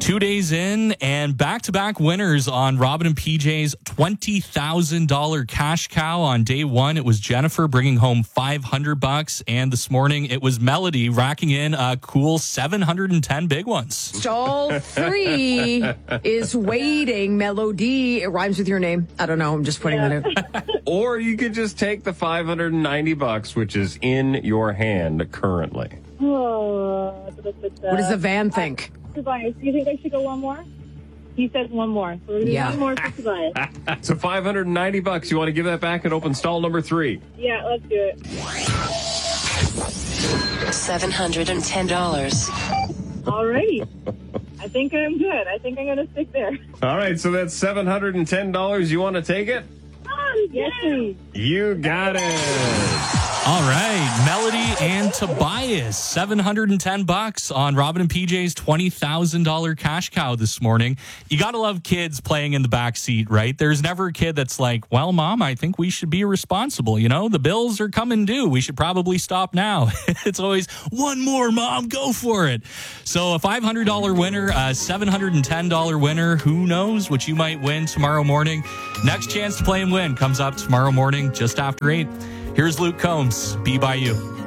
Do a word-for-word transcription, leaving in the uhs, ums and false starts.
Two days in and back-to-back winners on Robin and P J's twenty thousand dollars cash cow. On day one, it was Jennifer bringing home five hundred bucks. And this morning, it was Melody racking in a cool seven hundred ten big ones. Stall three is waiting. Melody. It rhymes with your name. I don't know. I'm just putting Yeah. that out. Or you could just take the five hundred ninety bucks, which is in your hand currently. Oh, da, da, da, da. What does the van think? Tobias, do you think I should go one more? He says one more. So we're gonna do Yeah. one more for Tobias. So five hundred ninety bucks. You want to give that back and open stall number three? Yeah, let's do it. seven hundred ten dollars. Alrighty. I think I'm good. I think I'm going to stick there. All right, so that's seven hundred ten dollars. You want to take it? Yes, please. You got it. All right, Melody and Tobias, seven hundred ten bucks on Robin and P J's twenty thousand dollars cash cow this morning. You got to love kids playing in the back seat, right? There's never a kid that's like, well, Mom, I think we should be responsible. You know, the bills are coming due. We should probably stop now. It's always, one more, Mom, go for it. So a five hundred dollars winner, a seven hundred ten dollars winner. Who knows what you might win tomorrow morning? Next chance to play and win comes up tomorrow morning just after eight. Here's Luke Combs, Be By You.